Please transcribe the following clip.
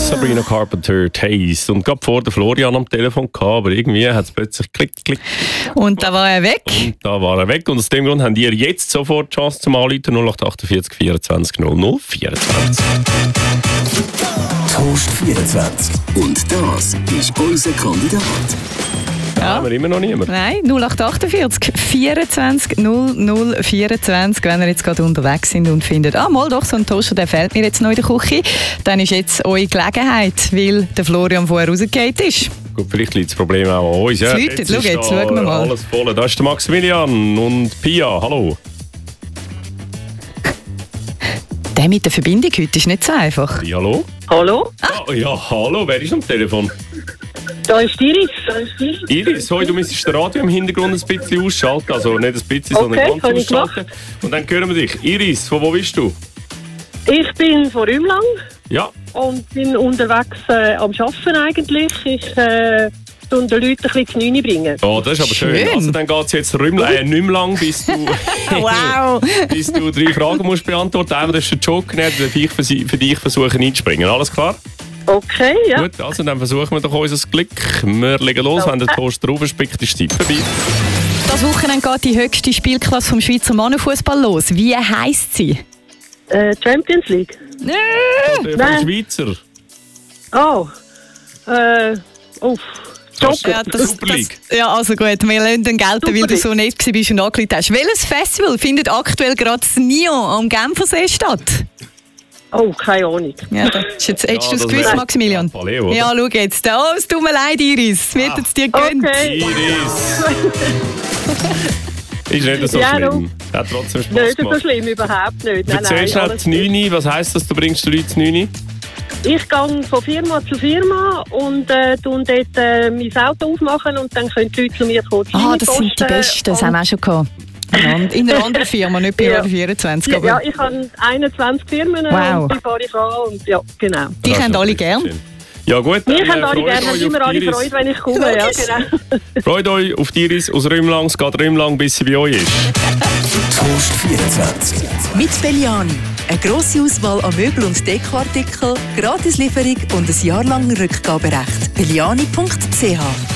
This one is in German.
Sabrina Carpenter, Taste. Und gerade vor der Florian am Telefon gehabt, aber irgendwie hat es plötzlich klick. Und da war er weg. Und aus dem Grund habt ihr jetzt sofort die Chance zum Anrufen 0848 24 00 24. Toast 24. Und das ist unser Kandidat. Ja. Haben wir immer noch niemand? Nein, 0848 24 00 24. Wenn ihr jetzt gerade unterwegs sind und findet, mal doch, so ein Toaster, der fehlt mir jetzt noch in der Küche, dann ist jetzt eure Gelegenheit, weil der Florian vorher rausgegangen ist. Gut, vielleicht liegt das Problem auch an uns. Ja? Jetzt schauen wir mal. Alles voll. Da ist der Maximilian und Pia. Hallo. Der mit der Verbindung heute ist nicht so einfach. Ja, hallo? Hallo? Ja, hallo. Wer ist am Telefon? Da ist Iris. Iris, du müsstest das Radio im Hintergrund ein bisschen ausschalten. Also nicht ein bisschen, sondern ganz ausschalten. Und dann hören wir dich. Iris, von wo bist du? Ich bin von Rümlang. Ja. Und bin unterwegs am Arbeiten eigentlich. Ich tue den Leuten ein bisschen zu 9 bringen. Oh, das ist aber schön. Also dann geht es jetzt nicht mehr lang, bis du, Wow. bis du 3 Fragen musst beantworten. Einmal darfst du den Joker nehmen, dann darf ich für dich versuchen einzuspringen. Alles klar? Okay, ja. Gut, also dann versuchen wir doch unser Glück. Wir legen los, wenn der Toast draufspickt, ist die Zeit vorbei. Das Wochenende geht die höchste Spielklasse vom Schweizer Mannenfußball los. Wie heisst sie? Champions League. Der Schweizer. Joker. Super League. Ja, also gut, wir lassen den gelten, weil du so nett warst und angerufen hast. Welches Festival findet aktuell gerade in Nyon am Genfersee statt? Oh, keine Ahnung. Ja, hättest du es gewusst, Maximilian? Paleo, ja, schau jetzt. Oh, es tut mir leid, Iris. Wir hätten es dir gegönnt. Okay. Iris. Ist nicht so schlimm. Hat trotzdem Spaß Nicht so gemacht. schlimm, überhaupt nicht. Erzähl schnell die 9. Was heisst das, du bringst die Leute zu 9? Ich gehe von Firma zu Firma und tue dort mein Auto aufmachen und dann können die Leute zu mir kommen. Das sind die Besten, das haben wir auch schon gehabt. In einer anderen Firma, nicht bei Radio 24. Aber Ja, ich habe 21 Firmen und die fahre ich an und ja, genau. die haben alle gern. Ja gut, Wir haben alle gerne, haben immer alle Freude, wenn ich komme. Ja, genau. Freut euch auf die Iris aus Rümlang. Es geht Rümlang, bis sie bei euch ist. Toast 24. Mit Belliani. Eine grosse Auswahl an Möbel- und Dekoartikeln, Gratislieferung und ein Jahr lang Rückgaberecht. Belliani.ch